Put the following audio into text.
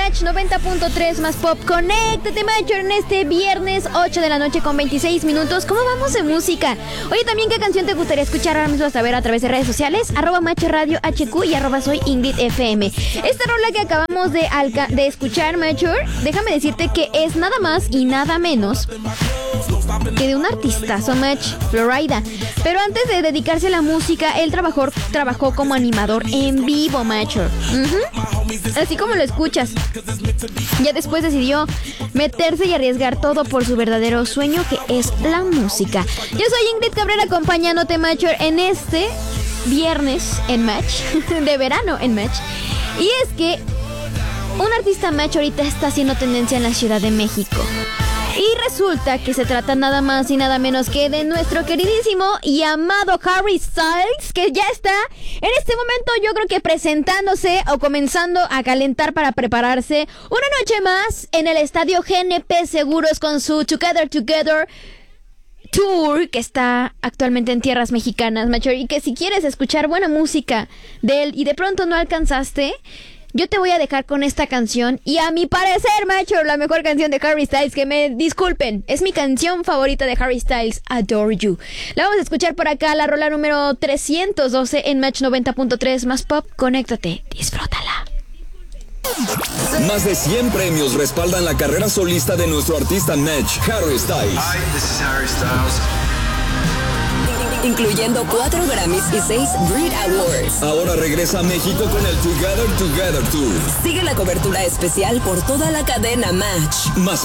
Match 90.3 más pop. Conéctate, Macho, en este viernes 8 de la noche con 26 minutos. ¿Cómo vamos de música? Oye, también, ¿qué canción te gustaría escuchar ahora mismo? Hasta ver a través de redes sociales, @Macho Radio HQ y @soy Ingrid FM. Esta rola que acabamos de escuchar, Macho, déjame decirte que es nada más y nada menos que de un artista, Match, Florida. Pero antes de dedicarse a la música, él trabajó como animador en vivo, Macho. Así como lo escuchas. Ya después decidió meterse y arriesgar todo por su verdadero sueño, que es la música. Yo soy Ingrid Cabrera, acompañándote, Macho, en este viernes en Match, de verano en Match. Y es que un artista, Macho, ahorita está haciendo tendencia en la Ciudad de México. Y resulta que se trata nada más y nada menos que de nuestro queridísimo y amado Harry Styles, que ya está en este momento, yo creo que presentándose o comenzando a calentar para prepararse una noche más en el estadio GNP Seguros con su Together Tour, que está actualmente en tierras mexicanas, Macho. Y que si quieres escuchar buena música de él y de pronto no alcanzaste, yo te voy a dejar con esta canción. Y a mi parecer, Macho, la mejor canción de Harry Styles, que me disculpen, es mi canción favorita de Harry Styles, Adore You. La vamos a escuchar por acá, la rola número 312 en Match 90.3 más pop. Conéctate, disfrútala. Más de 100 premios respaldan la carrera solista de nuestro artista Match, Harry Styles. Hi, this is Harry Styles. Incluyendo 4 Grammys y 6 Brit Awards. Ahora regresa a México con el Together Tour. Sigue la cobertura especial por toda la cadena Match. Más